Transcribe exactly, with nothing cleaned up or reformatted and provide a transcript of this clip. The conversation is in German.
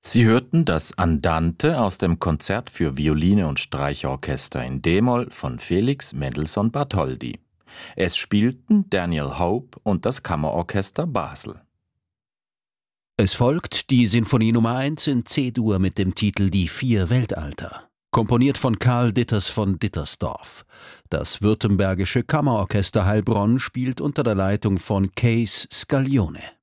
Sie hörten das Andante aus dem Konzert für Violine und Streichorchester in d-Moll von Felix Mendelssohn Bartholdy. Es spielten Daniel Hope und das Kammerorchester Basel. Es folgt die Sinfonie Nummer eins in C-Dur mit dem Titel Die vier Weltalter, komponiert von Karl Ditters von Dittersdorf. Das Württembergische Kammerorchester Heilbronn spielt unter der Leitung von Cees Scaglione.